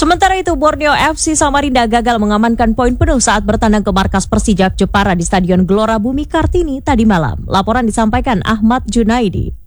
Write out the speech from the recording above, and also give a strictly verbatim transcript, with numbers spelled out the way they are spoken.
Sementara itu, Borneo F C Samarinda gagal mengamankan poin penuh saat bertandang ke markas Persijap Jepara di Stadion Gelora Bumi Kartini tadi malam. Laporan disampaikan Ahmad Junaidi.